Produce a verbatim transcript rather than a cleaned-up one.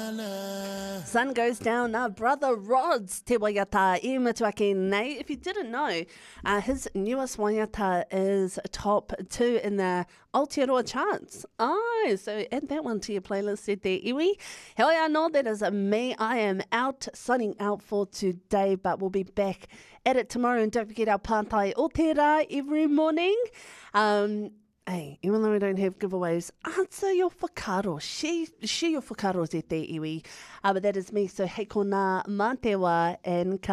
Sun goes down, uh, Brother Rods, te waiata I Matuake nei. If you didn't know, uh, his newest waiata is top two in the Aotearoa charts. Oh, so add that one to your playlist, said there, iwi. Hell yeah, no, that is me. I am out, signing out for today, but we'll be back at it tomorrow. And don't forget our pātai o te rā every morning. Um, Hey, even though we don't have giveaways, answer your whakaro. Share, share your whakaro te te iwi. Uh, but that is me, so hei kona mā te wā, and ka